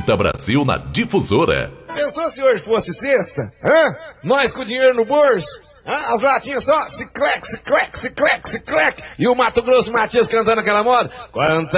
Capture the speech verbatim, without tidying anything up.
Tinta Brasil na Difusora. Pensou se hoje fosse sexta? Hã? Nós com dinheiro no bolso? Hã? As latinhas só, se clec, se clec, se clec, se clec. E o Mato Grosso Matias cantando aquela moda. Quanta